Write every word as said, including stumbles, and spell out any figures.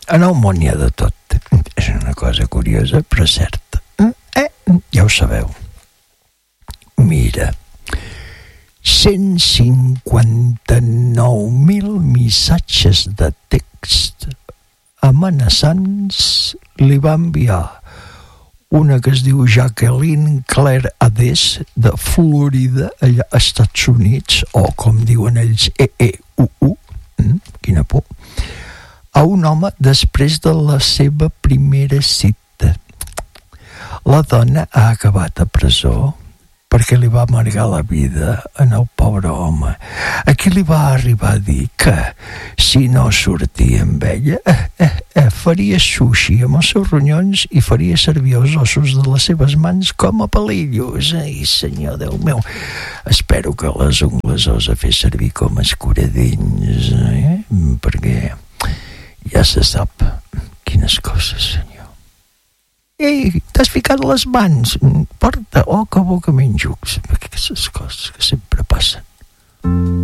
en el món hi ha de tot. És una cosa curiosa, però certa. Eh? Ja ho sabeu. Mira, cent cinquanta-nou mil missatges de text amenaçants li va enviar una que es diu Jacqueline Claire Ades de Florida, allà als Estats Units, o com diuen ells, E E U U, mm, quina por, a un home després de la seva primera cita. La dona ha acabat a presó perquè li va amargar la vida en el pobre home. Aquí li va arribar a dir que si no sortia amb ella eh, eh, eh, faria sushi amb els seus ronyons i faria servir els ossos de les seves mans com a palillos. Ai, senyor Déu meu, espero que les ungles els ha fet servir com a escuradents, eh? Perquè ja se sap quines coses, senyor. Ei, t'has ficat les mans, porta, oh, que bo que menjo, aquestes coses que sempre passen.